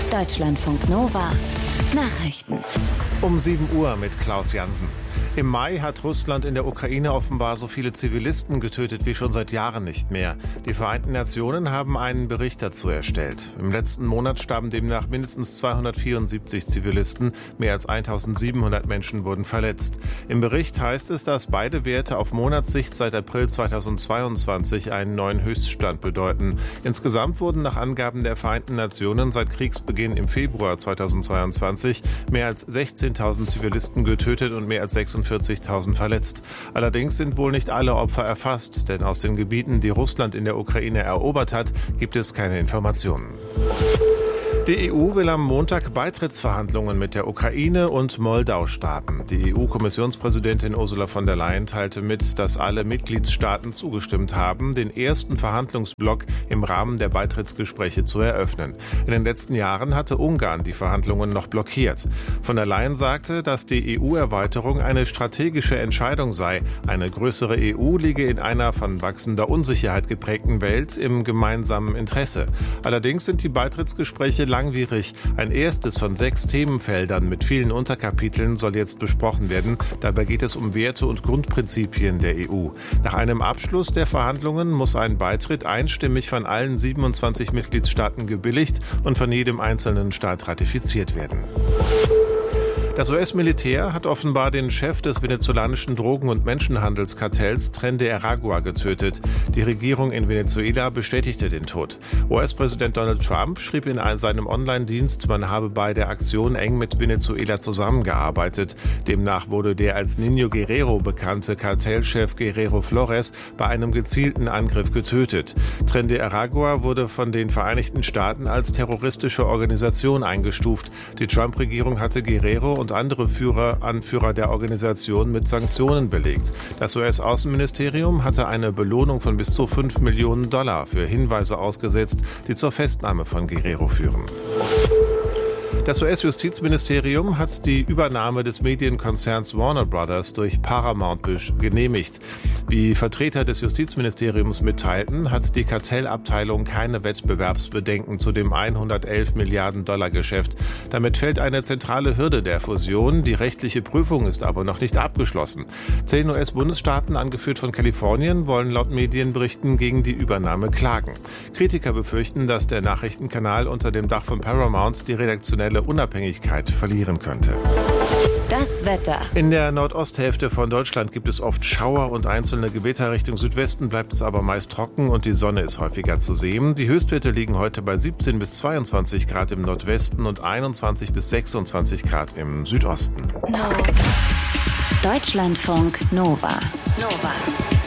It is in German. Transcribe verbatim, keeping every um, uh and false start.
Deutschlandfunk Nova Nachrichten. Um sieben Uhr mit Klaus Jansen. Im Mai hat Russland in der Ukraine offenbar so viele Zivilisten getötet wie schon seit Jahren nicht mehr. Die Vereinten Nationen haben einen Bericht dazu erstellt. Im letzten Monat starben demnach mindestens zweihundertvierundsiebzig Zivilisten. Mehr als eintausendsiebenhundert Menschen wurden verletzt. Im Bericht heißt es, dass beide Werte auf Monatssicht seit April zweitausendzweiundzwanzig einen neuen Höchststand bedeuten. Insgesamt wurden nach Angaben der Vereinten Nationen seit Kriegsbeginn im Februar zweitausendzweiundzwanzig mehr als sechzehntausend Zivilisten getötet und mehr als sechsundvierzigtausend verletzt. Allerdings sind wohl nicht alle Opfer erfasst, denn aus den Gebieten, die Russland in der Ukraine erobert hat, gibt es keine Informationen. Die E U will am Montag Beitrittsverhandlungen mit der Ukraine und Moldau starten. Die E U-Kommissionspräsidentin Ursula von der Leyen teilte mit, dass alle Mitgliedstaaten zugestimmt haben, den ersten Verhandlungsblock im Rahmen der Beitrittsgespräche zu eröffnen. In den letzten Jahren hatte Ungarn die Verhandlungen noch blockiert. Von der Leyen sagte, dass die E U-Erweiterung eine strategische Entscheidung sei. Eine größere E U liege in einer von wachsender Unsicherheit geprägten Welt im gemeinsamen Interesse. Allerdings sind die Beitrittsgespräche langwierig. Ein erstes von sechs Themenfeldern mit vielen Unterkapiteln soll jetzt besprochen werden. Dabei geht es um Werte und Grundprinzipien der E U. Nach einem Abschluss der Verhandlungen muss ein Beitritt einstimmig von allen siebenundzwanzig Mitgliedstaaten gebilligt und von jedem einzelnen Staat ratifiziert werden. Das U S-Militär hat offenbar den Chef des venezolanischen Drogen- und Menschenhandelskartells Tren de Aragua getötet. Die Regierung in Venezuela bestätigte den Tod. U S-Präsident Donald Trump schrieb in seinem Online-Dienst, man habe bei der Aktion eng mit Venezuela zusammengearbeitet. Demnach wurde der als Niño Guerrero bekannte Kartellchef Guerrero Flores bei einem gezielten Angriff getötet. Tren de Aragua wurde von den Vereinigten Staaten als terroristische Organisation eingestuft. Die Trump-Regierung hatte Guerrero und andere Führer, Anführer der Organisation mit Sanktionen belegt. Das U S-Außenministerium hatte eine Belohnung von bis zu fünf Millionen Dollar für Hinweise ausgesetzt, die zur Festnahme von Guerrero führen. Das U S-Justizministerium hat die Übernahme des Medienkonzerns Warner Brothers durch Paramount genehmigt. Wie Vertreter des Justizministeriums mitteilten, hat die Kartellabteilung keine Wettbewerbsbedenken zu dem hundertelf Milliarden Dollar Geschäft. Damit fällt eine zentrale Hürde der Fusion. Die rechtliche Prüfung ist aber noch nicht abgeschlossen. Zehn U S-Bundesstaaten, angeführt von Kalifornien, wollen laut Medienberichten gegen die Übernahme klagen. Kritiker befürchten, dass der Nachrichtenkanal unter dem Dach von Paramount die redaktionelle Unabhängigkeit verlieren könnte. Das Wetter. In der Nordosthälfte von Deutschland gibt es oft Schauer und einzelne Gewitter. Richtung Südwesten bleibt es aber meist trocken und die Sonne ist häufiger zu sehen. Die Höchstwerte liegen heute bei siebzehn bis zweiundzwanzig Grad im Nordwesten und einundzwanzig bis sechsundzwanzig Grad im Südosten. No. Deutschlandfunk Nova. Nova.